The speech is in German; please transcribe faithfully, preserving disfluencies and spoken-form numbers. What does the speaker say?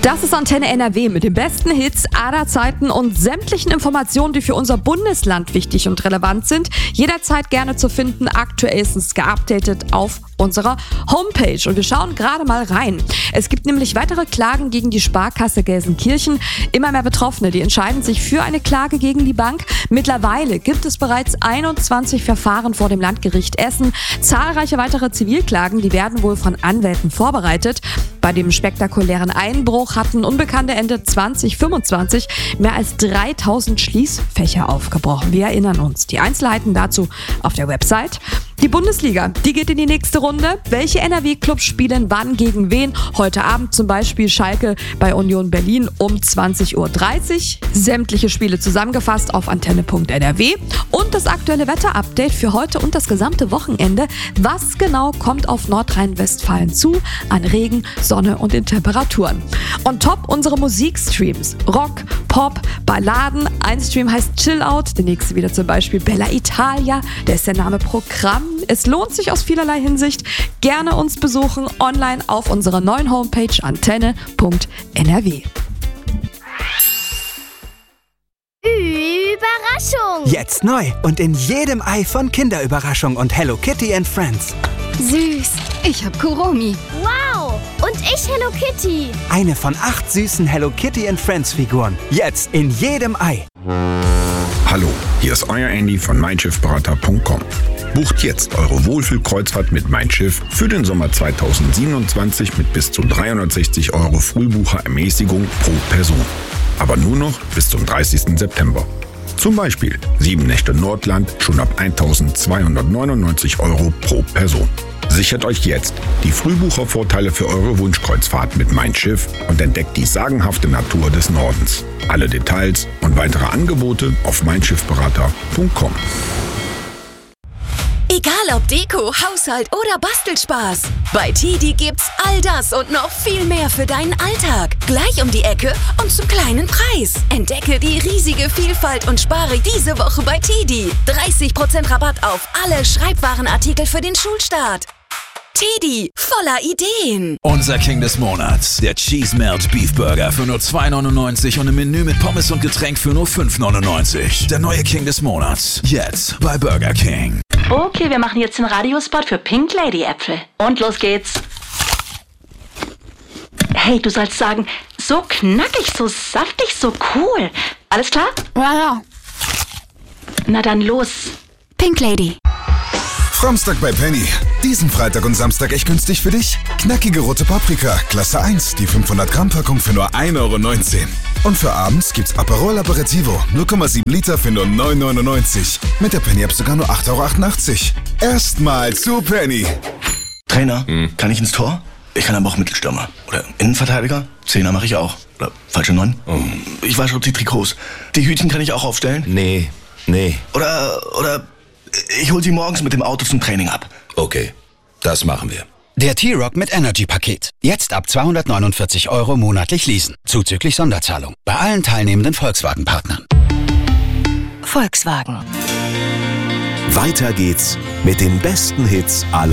Das ist Antenne N R W mit den besten Hits aller Zeiten und sämtlichen Informationen, die für unser Bundesland wichtig und relevant sind. Jederzeit gerne zu finden, aktuellstens geupdatet auf unserer Homepage. Und wir schauen gerade mal rein. Es gibt nämlich weitere Klagen gegen die Sparkasse Gelsenkirchen. Immer mehr Betroffene, die entscheiden sich für eine Klage gegen die Bank. Mittlerweile gibt es bereits einundzwanzig Verfahren vor dem Landgericht Essen. Zahlreiche weitere Zivilklagen, die werden wohl von Anwälten vorbereitet. Bei dem spektakulären Einbruch hatten Unbekannte Ende zwanzig fünfundzwanzig mehr als dreitausend Schließfächer aufgebrochen. Wir erinnern uns. Die Einzelheiten dazu auf der Website. Die Bundesliga, die geht in die nächste Runde. Welche N R W-Clubs spielen wann gegen wen? Heute Abend zum Beispiel Schalke bei Union Berlin um zwanzig Uhr dreißig. Sämtliche Spiele zusammengefasst auf antenne punkt n r w. Und das aktuelle Wetter-Update für heute und das gesamte Wochenende. Was genau kommt auf Nordrhein-Westfalen zu an Regen, Sonne und den Temperaturen? On top unsere Musikstreams. Rock, Pop, Balladen. Ein Stream heißt Chill Out, der nächste wieder zum Beispiel Bella Italia. Der ist der Name Programm. Es lohnt sich aus vielerlei Hinsicht. Gerne uns besuchen online auf unserer neuen Homepage antenne punkt n r w. Überraschung! Jetzt neu und in jedem Ei von Kinderüberraschung und Hello Kitty and Friends. Süß, ich hab Kuromi. Wow, und ich Hello Kitty. Eine von acht süßen Hello Kitty and Friends Figuren. Jetzt in jedem Ei. Hallo, hier ist euer Andy von mein schiff berater punkt com. Bucht jetzt eure Wohlfühlkreuzfahrt mit Mein Schiff für den Sommer zweitausendsiebenundzwanzig mit bis zu dreihundertsechzig Euro Frühbucherermäßigung pro Person. Aber nur noch bis zum dreißigsten September. Zum Beispiel sieben Nächte Nordland schon ab eintausendzweihundertneunundneunzig Euro pro Person. Sichert euch jetzt die Frühbuchervorteile für eure Wunschkreuzfahrt mit Mein Schiff und entdeckt die sagenhafte Natur des Nordens. Alle Details und weitere Angebote auf mein schiff berater punkt com. Egal ob Deko, Haushalt oder Bastelspaß. Bei Tidi gibt's all das und noch viel mehr für deinen Alltag. Gleich um die Ecke und zum kleinen Preis. Entdecke die riesige Vielfalt und spare diese Woche bei Tidi. dreißig Prozent Rabatt auf alle Schreibwarenartikel für den Schulstart. Tidi, voller Ideen. Unser King des Monats, der Cheese Melt Beef Burger für nur zwei neunundneunzig und ein Menü mit Pommes und Getränk für nur fünf neunundneunzig. Der neue King des Monats, jetzt bei Burger King. Okay, wir machen jetzt den Radiospot für Pink Lady Äpfel. Und los geht's. Hey, du sollst sagen, so knackig, so saftig, so cool. Alles klar? Ja, ja. Na dann los. Pink Lady. Samstag bei Penny. Diesen Freitag und Samstag echt günstig für dich. Knackige rote Paprika, Klasse eins, die fünfhundert Gramm Packung für nur ein Euro neunzehn. Und für abends gibt's Aperol Aperitivo, null Komma sieben Liter für nur neun neunundneunzig. Mit der Penny-App sogar nur acht Euro achtundachtzig. Erstmal zu Penny. Trainer, hm. kann ich ins Tor? Ich kann aber auch Mittelstürmer. Oder Innenverteidiger? Zehner mache ich auch. Oder falsche Neun? Oh. Ich wasche die Trikots. Die Hütchen kann ich auch aufstellen? Nee, nee. Oder, oder... Ich hol sie morgens mit dem Auto zum Training ab. Okay, das machen wir. Der T-Rock mit Energy-Paket. Jetzt ab zweihundertneunundvierzig Euro monatlich leasen. Zuzüglich Sonderzahlung. Bei allen teilnehmenden Volkswagen-Partnern. Volkswagen. Weiter geht's mit den besten Hits aller